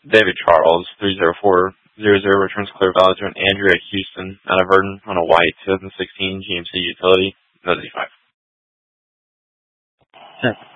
David Charles, 30400 returns clear valid to an Andrew at Houston out of Verdon on a white 2016 GMC utility, no Z5. Sure.